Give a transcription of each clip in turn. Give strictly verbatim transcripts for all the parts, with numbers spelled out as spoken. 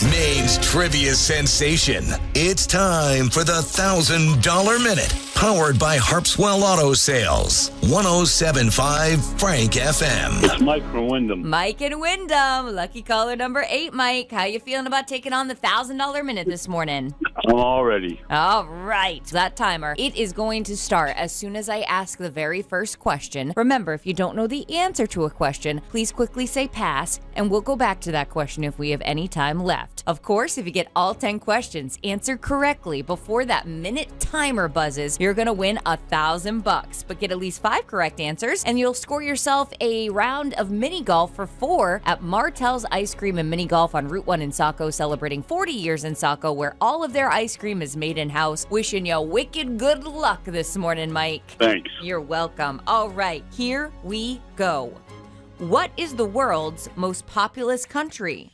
Maine's trivia sensation. It's time for the one thousand dollars Minute, powered by Harpswell Auto Sales. one oh seven point five Frank F M. It's Mike from Wyndham. Mike in Wyndham. Lucky caller number eight, Mike. How you feeling about taking on the one thousand dollars Minute this morning? I'm all ready. All right. That timer, it is going to start as soon as I ask the very first question. Remember, if you don't know the answer to a question, please quickly say pass, and we'll go back to that question if we have any time left. Of course, if you get all ten questions answered correctly before that minute timer buzzes, you're going to win a thousand bucks. But get at least five correct answers, and you'll score yourself a round of mini golf for four at Martell's Ice Cream and Mini Golf on Route one in Saco, celebrating forty years in Saco, where all of their ice cream is made in-house. Wishing you wicked good luck this morning, Mike. Thanks. You're welcome. All right, here we go. What is the world's most populous country?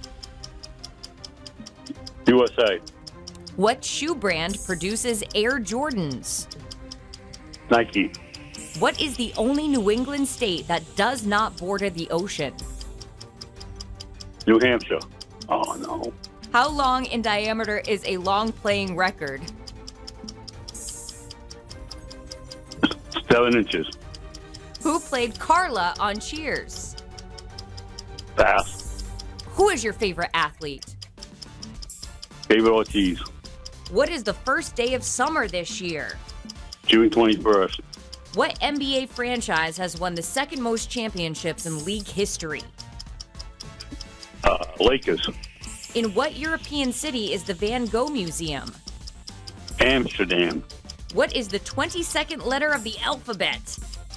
U S A. What shoe brand produces Air Jordans? Nike. What is the only New England state that does not border the ocean? New Hampshire. Oh, no. How long in diameter is a long playing record? Seven inches. Who played Carla on Cheers? Pass. Who is your favorite athlete? David Ortiz. What is the first day of summer this year? June twenty-first. What N B A franchise has won the second most championships in league history? Uh, Lakers. In what European city is the Van Gogh Museum? Amsterdam. What is the twenty-second letter of the alphabet?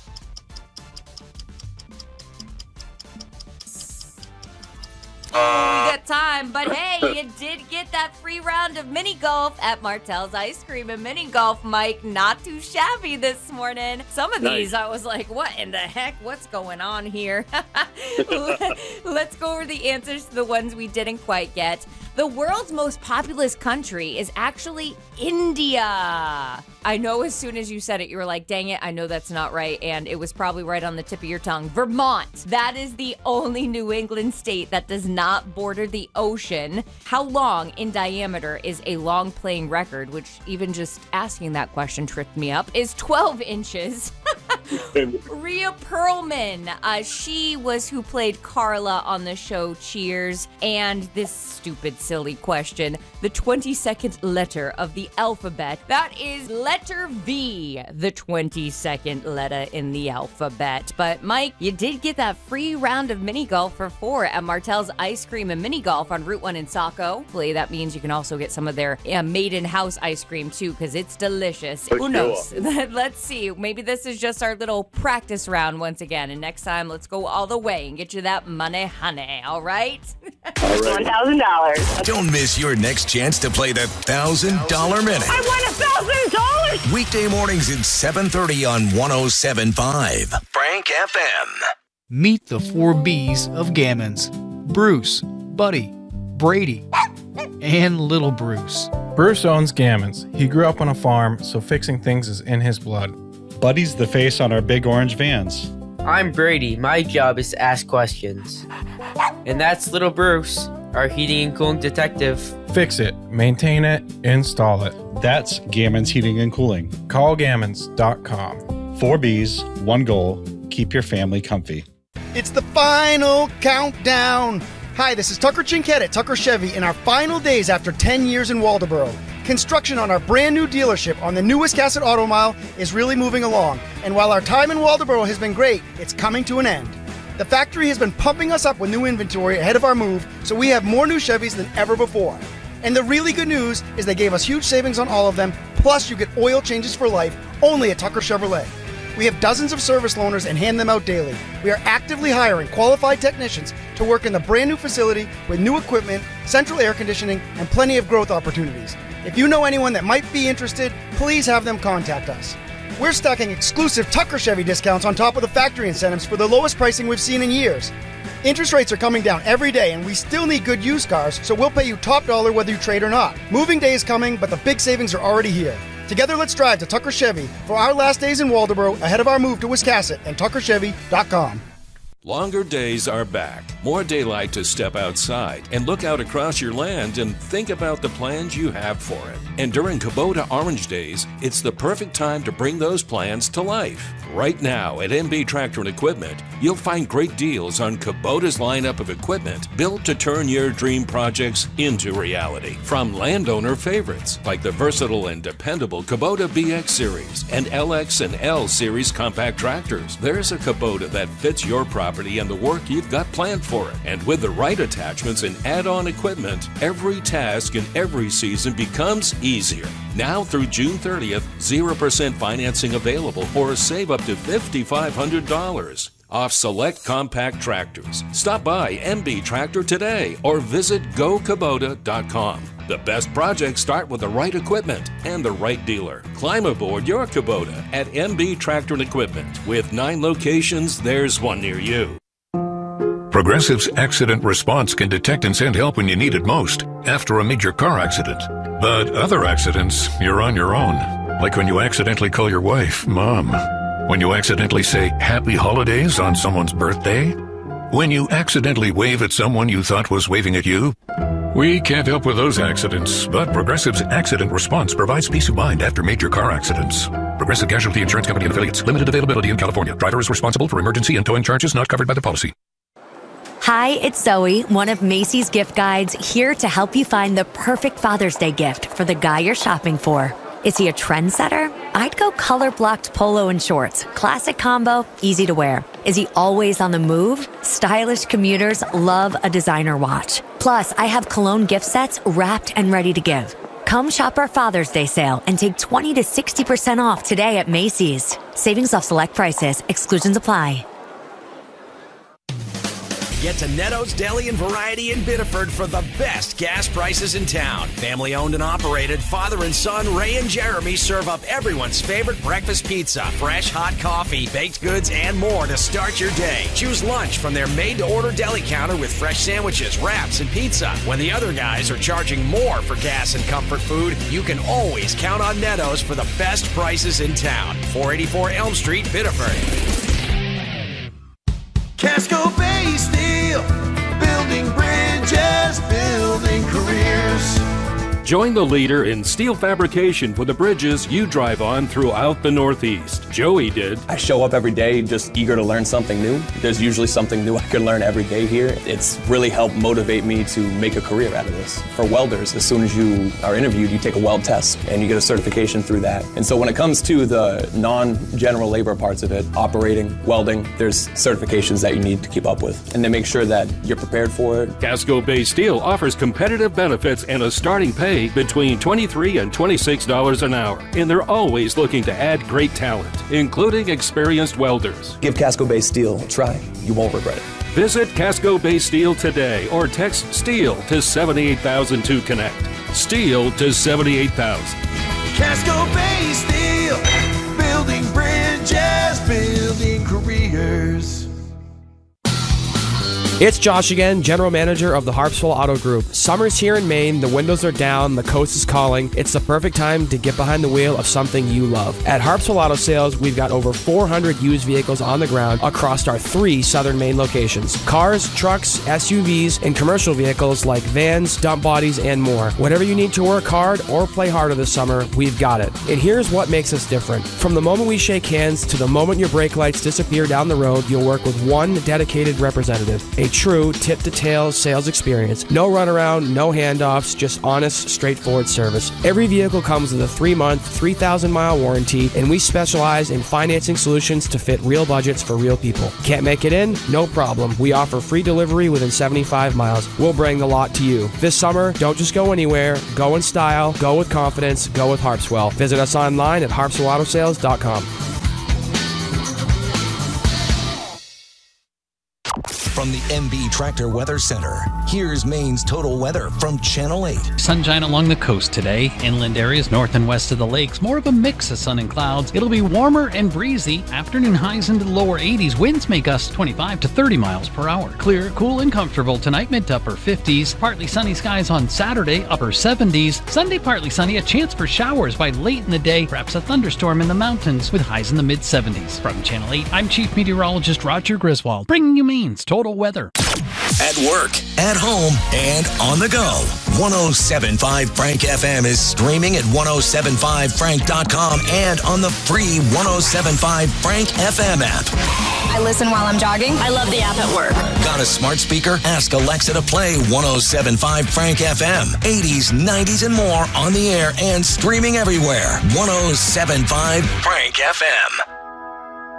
Oh, we got time, but hey, you did get that free round of mini golf at Martell's Ice Cream and Mini Golf, Mike. Not too shabby this morning. Some of these, Nice. I was like, what in the heck? What's going on here? Let's go over the answers to the ones we didn't quite get. The world's most populous country is actually India. I know as soon as you said it, you were like, dang it, I know that's not right. And it was probably right on the tip of your tongue. Vermont. That is the only New England state that does not border the ocean. How long in diameter is a long playing record, which even just asking that question tripped me up, is twelve inches. Rhea Perlman, uh, she was who played Carla on the show Cheers. And this stupid, silly question, the twenty-second letter of the alphabet. That is letter V, the twenty-second letter in the alphabet. But Mike, you did get that free round of mini golf for four at Martell's Ice Cream and Mini Golf on Route one in Saco. Hopefully that means you can also get some of their uh, made-in-house ice cream too, because it's delicious. For Who knows? sure. Let's see. Maybe this is just our little practice round once again. And next time, let's go all the way and get you that money, honey. All right? All right. one thousand dollars. Don't miss your next chance to play the one thousand dollars Minute. I won one thousand dollars! Weekday mornings at seven thirty on one oh seven point five Frank F M. Meet the four B's of Gammons. Bruce, Buddy, Brady, and Little Bruce. Bruce owns Gammons. He grew up on a farm, so fixing things is in his blood. Buddy's the face on our big orange vans. I'm Brady. My job is to ask questions. And that's Little Bruce, our heating and cooling detective. Fix it, maintain it, install it. That's Gammons Heating and Cooling. Call gammons dot com. Four B's, one goal. Keep your family comfy. It's the final countdown. Hi, this is Tucker Chinkett at Tucker Chevy in our final days after ten years in Waldoboro. Construction on our brand new dealership on the new Wiscasset Auto Mile is really moving along. And while our time in Waldoboro has been great, it's coming to an end. The factory has been pumping us up with new inventory ahead of our move, so we have more new Chevys than ever before. And the really good news is they gave us huge savings on all of them, plus you get oil changes for life only at Tucker Chevrolet. We have dozens of service loaners and hand them out daily. We are actively hiring qualified technicians to work in the brand new facility with new equipment, central air conditioning, and plenty of growth opportunities. If you know anyone that might be interested, please have them contact us. We're stacking exclusive Tucker Chevy discounts on top of the factory incentives for the lowest pricing we've seen in years. Interest rates are coming down every day, and we still need good used cars, so we'll pay you top dollar whether you trade or not. Moving day is coming, but the big savings are already here. Together, let's drive to Tucker Chevy for our last days in Waldoboro ahead of our move to Wiscasset and tucker chevy dot com. Longer days are back. More daylight to step outside and look out across your land and think about the plans you have for it. And during Kubota Orange Days, it's the perfect time to bring those plans to life. Right now at M B Tractor and Equipment, you'll find great deals on Kubota's lineup of equipment built to turn your dream projects into reality. From landowner favorites like the versatile and dependable Kubota B X Series and L X and L Series compact tractors, there's a Kubota that fits your property and the work you've got planned for it. And with the right attachments and add-on equipment, every task and every season becomes easier. Now through June thirtieth, zero percent financing available or save up to five thousand five hundred dollars off select compact tractors. Stop by M B Tractor today or visit go kubota dot com. The best projects start with the right equipment and the right dealer. Climb aboard your Kubota at M B Tractor and Equipment. With nine locations, there's one near you. Progressive's accident response can detect and send help when you need it most, after a major car accident. But other accidents, you're on your own. Like when you accidentally call your wife Mom. When you accidentally say Happy Holidays on someone's birthday. When you accidentally wave at someone you thought was waving at you. We can't help with those accidents, but Progressive's accident response provides peace of mind after major car accidents. Progressive Casualty Insurance Company and Affiliates. Limited availability in California. Driver is responsible for emergency and towing charges not covered by the policy. Hi, it's Zoe, one of Macy's gift guides, here to help you find the perfect Father's Day gift for the guy you're shopping for. Is he a trendsetter? I'd go color-blocked polo and shorts. Classic combo, easy to wear. Is he always on the move? Stylish commuters love a designer watch. Plus, I have cologne gift sets wrapped and ready to give. Come shop our Father's Day sale and take twenty to sixty percent off today at Macy's. Savings off select prices. Exclusions apply. Get to Netto's Deli and Variety in Biddeford for the best gas prices in town. Family owned and operated, father and son Ray and Jeremy serve up everyone's favorite breakfast pizza, fresh hot coffee, baked goods, and more to start your day. Choose lunch from their made-to-order deli counter with fresh sandwiches, wraps, and pizza. When the other guys are charging more for gas and comfort food, you can always count on Netto's for the best prices in town. four eighty-four Elm Street, Biddeford. Casco Bay Steel, building bridges, building careers. Join the leader in steel fabrication for the bridges you drive on throughout the Northeast. Joey did. I show up every day just eager to learn something new. There's usually something new I can learn every day here. It's really helped motivate me to make a career out of this. For welders, as soon as you are interviewed, you take a weld test and you get a certification through that. And so when it comes to the non-general labor parts of it, operating, welding, there's certifications that you need to keep up with. And they make sure that you're prepared for it. Casco Bay Steel offers competitive benefits and a starting pay between twenty-three dollars and twenty-six dollars an hour, and they're always looking to add great talent, including experienced welders. Give Casco Bay Steel a try. You won't regret it. Visit Casco Bay Steel today or text STEEL to seventy-eight thousand to connect. STEEL to seventy-eight thousand. Casco Bay Steel, building bridges, building careers. It's Josh again, General Manager of the Harpswell Auto Group. Summer's here in Maine, the windows are down, the coast is calling. It's the perfect time to get behind the wheel of something you love. At Harpswell Auto Sales, we've got over four hundred used vehicles on the ground across our three southern Maine locations. Cars, trucks, S U Vs, and commercial vehicles like vans, dump bodies, and more. Whatever you need to work hard or play harder this summer, we've got it. And here's what makes us different. From the moment we shake hands to the moment your brake lights disappear down the road, you'll work with one dedicated representative. A true tip-to-tail sales experience. No runaround, no handoffs, just honest, straightforward service. Every vehicle comes with a three-month, three thousand mile warranty, and we specialize in financing solutions to fit real budgets for real people. Can't make it in? No problem. We offer free delivery within seventy-five miles. We'll bring the lot to you. This summer, don't just go anywhere. Go in style, go with confidence, go with Harpswell. Visit us online at harpswell auto sales dot com. From From the M B Tractor Weather Center, here's Maine's total weather from Channel eight. Sunshine along the coast today. Inland areas north and west of the lakes, more of a mix of sun and clouds. It'll be warmer and breezy. Afternoon highs into the lower eighties. Winds may gust twenty-five to thirty miles per hour. Clear, cool, and comfortable tonight, mid to upper fifties. Partly sunny skies on Saturday, upper seventies. Sunday, partly sunny, a chance for showers by late in the day. Perhaps a thunderstorm in the mountains with highs in the mid seventies. From Channel eight, I'm Chief Meteorologist Roger Griswold, bringing you Maine's total weather. At work, at home, and on the go. one oh seven point five Frank F M is streaming at ten seventy-five frank dot com and on the free ten seventy-five Frank F M app. I listen while I'm jogging. I love the app at work. Got a smart speaker? Ask Alexa to play ten seventy-five Frank F M. eighties, nineties, and more on the air and streaming everywhere. ten seventy-five Frank F M.